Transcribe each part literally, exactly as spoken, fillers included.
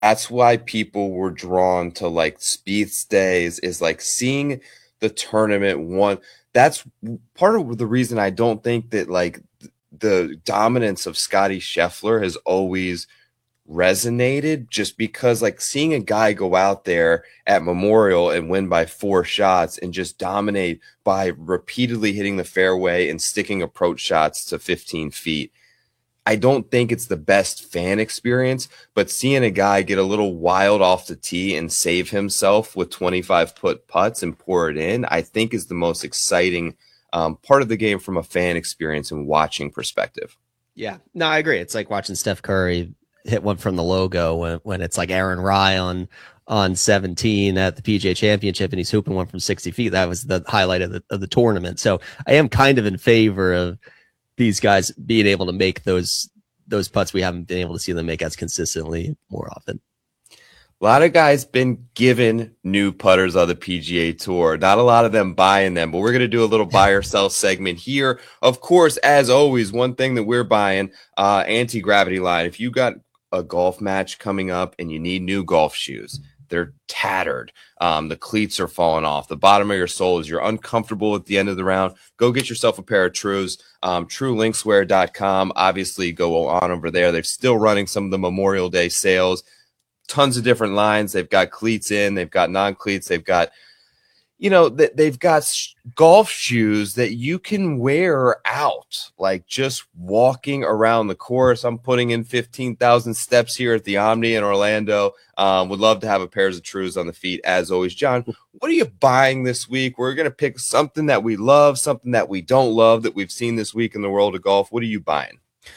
that's why people were drawn to like Spieth's days, is like seeing the tournament one. That's part of the reason I don't think that like the dominance of Scotty Scheffler has always resonated, just because like seeing a guy go out there at Memorial and win by four shots and just dominate by repeatedly hitting the fairway and sticking approach shots to fifteen feet. I don't think it's the best fan experience, but seeing a guy get a little wild off the tee and save himself with twenty-five foot putts and pour it in, I think is the most exciting um, part of the game from a fan experience and watching perspective. Yeah, no, I agree. It's like watching Steph Curry hit one from the logo when, when it's like Aaron Rye on, on seventeen at the P G A Championship and he's hooping one from sixty feet. That was the highlight of the, of the tournament. So I am kind of in favor of these guys being able to make those those putts we haven't been able to see them make as consistently more often. A lot of guys been given new putters on the P G A Tour. Not a lot of them buying them, but we're going to do a little buy or sell segment here. Of course, as always, one thing that we're buying, uh, anti-gravity line. If you got a golf match coming up and you need new golf shoes, they're tattered. Um, the cleats are falling off. The bottom of your soles, you're uncomfortable at the end of the round, go get yourself a pair of Trues. Um, true linkswear dot com. Obviously, go on over there. They're still running some of the Memorial Day sales. Tons of different lines. They've got cleats in. They've got non-cleats. They've got, you know, they've got sh- golf shoes that you can wear out, like just walking around the course. I'm putting in fifteen thousand steps here at the Omni in Orlando. Um, would love to have a pair of Trues on the feet, as always. John, what are you buying this week? We're going to pick something that we love, something that we don't love, that we've seen this week in the world of golf. What are you buying?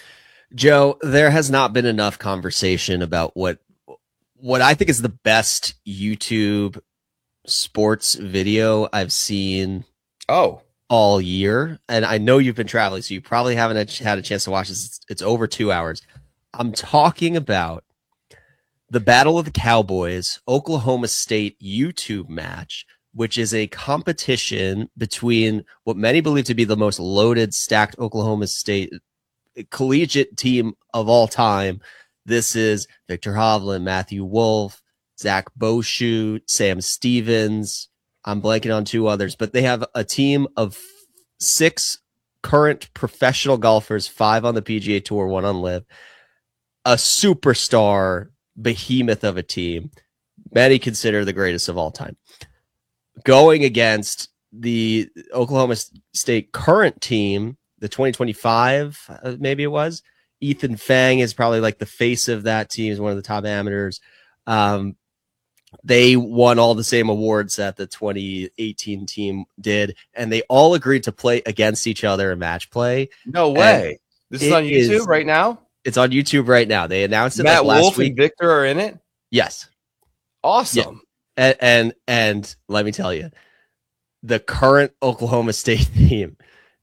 Joe, there has not been enough conversation about what what I think is the best YouTube sports video I've seen oh all year. And I know you've been traveling, so you probably haven't had a chance to watch this. It's, it's over two hours. I'm talking about the Battle of the Cowboys Oklahoma State YouTube match, which is a competition between what many believe to be the most loaded, stacked Oklahoma State collegiate team of all time. This is Victor Hovland, Matthew Wolff, Zach Boshu, Sam Stevens. I'm blanking on two others, but they have a team of six current professional golfers, five on the P G A Tour, one on Live, a superstar behemoth of a team, many consider the greatest of all time, going against the Oklahoma State current team, the twenty twenty-five, uh, maybe it was. Ethan Fang is probably like the face of that team, is one of the top amateurs. Um, They won all the same awards that the twenty eighteen team did, and they all agreed to play against each other in match play. No way. And this is on YouTube is, right now? It's on YouTube right now. They announced it Matt like last Wolff week. and Victor are in it? Yes. Awesome. Yeah. And, and and let me tell you, the current Oklahoma State team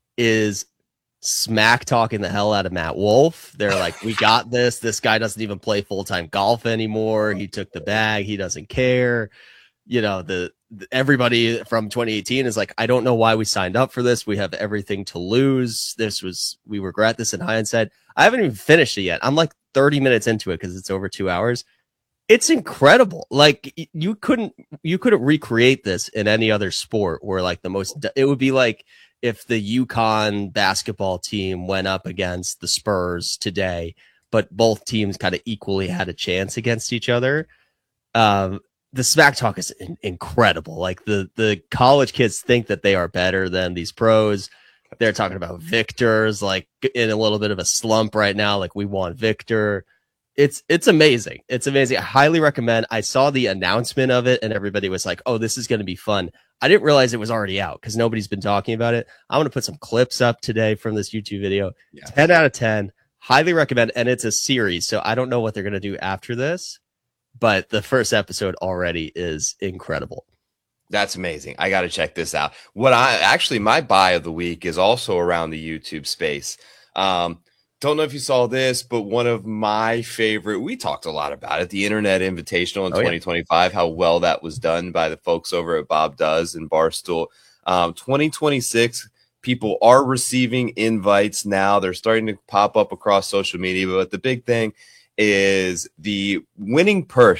is smack talking the hell out of Matt Wolff. They're like, we got this. This guy doesn't even play full-time golf anymore. He took the bag. He doesn't care. You know, the, the everybody from twenty eighteen is like, I don't know why we signed up for this. We have everything to lose. This was, we regret this in hindsight. I haven't even finished it yet. I'm like thirty minutes into it because it's over two hours. It's incredible. Like you couldn't, you couldn't recreate this in any other sport where like the most, it would be like if the UConn basketball team went up against the Spurs today, but both teams kind of equally had a chance against each other. Um, the smack talk is in- incredible. Like the, the college kids think that they are better than these pros. They're talking about Victor's like in a little bit of a slump right now. Like we want Victor. It's, it's amazing. It's amazing. I highly recommend. I saw the announcement of it and everybody was like, oh, this is going to be fun. I didn't realize it was already out because nobody's been talking about it. I'm going to put some clips up today from this YouTube video. Yeah. ten out of ten. Highly recommend. And it's a series. So I don't know what they're going to do after this, but the first episode already is incredible. That's amazing. I got to check this out. What I actually, my buy of the week is also around the YouTube space. Um, Don't know if you saw this, but one of my favorite, we talked a lot about it, the Internet Invitational in oh, twenty twenty-five, yeah. How well that was done by the folks over at Bob Does and Barstool. Um, twenty twenty-six, people are receiving invites now. They're starting to pop up across social media, but the big thing is the winning purse